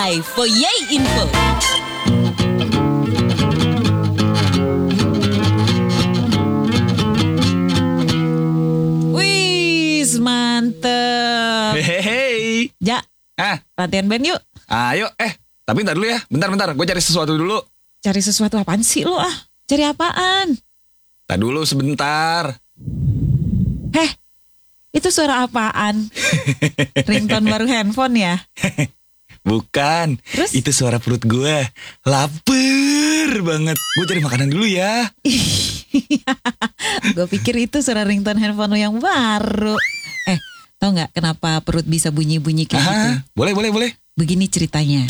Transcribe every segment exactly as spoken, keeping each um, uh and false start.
I for Yay Info. Wih, mantep. Hehehe. Ja, Ah, latihan band yuk. ayo. Eh, tapi ntar dulu ya. Bentar-bentar, gue cari sesuatu dulu. Cari sesuatu apaan sih lo ah? Cari apaan? Tar dulu sebentar. Heh, itu suara apaan? Ringtone baru handphone ya? Bukan. Terus? Itu suara perut gue. Laper banget. Gue cari makanan dulu ya. Gue pikir itu suara ringtone handphone lo yang baru. Eh, tau gak kenapa perut bisa bunyi-bunyi kayak gitu? Ah, boleh, boleh, boleh. Begini ceritanya.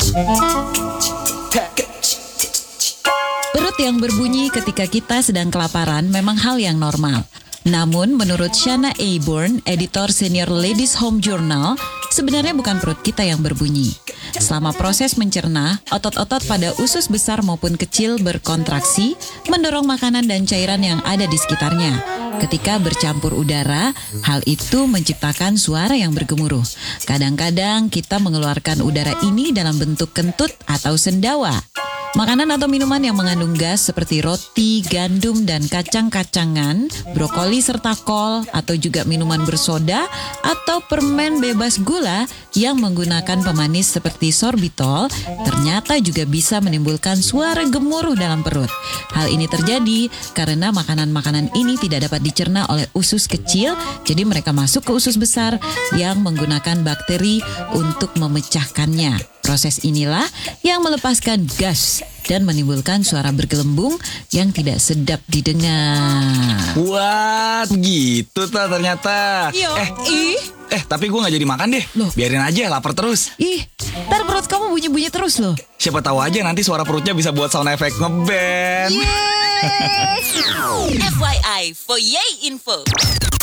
Perut yang berbunyi ketika kita sedang kelaparan memang hal yang normal. Namun menurut Shanna Aborn, editor senior Ladies Home Journal, sebenarnya bukan perut kita yang berbunyi. Selama proses mencerna, otot-otot pada usus besar maupun kecil berkontraksi, mendorong makanan dan cairan yang ada di sekitarnya. Ketika bercampur udara, hal itu menciptakan suara yang bergemuruh. Kadang-kadang kita mengeluarkan udara ini dalam bentuk kentut atau sendawa. Makanan atau minuman yang mengandung gas seperti roti, gandum, dan kacang-kacangan, brokoli serta kol, atau juga minuman bersoda, atau permen bebas gula yang menggunakan pemanis seperti sorbitol, ternyata juga bisa menimbulkan suara gemuruh dalam perut. Hal ini terjadi karena makanan-makanan ini tidak dapat dicerna oleh usus kecil, jadi mereka masuk ke usus besar yang menggunakan bakteri untuk memecahkannya. Proses inilah yang melepaskan gas dan menimbulkan suara bergelembung yang tidak sedap didengar. Wah, gitu tuh ternyata. Yo, Eh, ih, eh tapi gue gak jadi makan deh. Loh. Biarin aja, lapar terus. ih, ntar perut kamu bunyi-bunyi terus loh. Siapa tahu aja nanti suara perutnya bisa buat sound effect ngeband. Yeay. F Y I for Yay Info.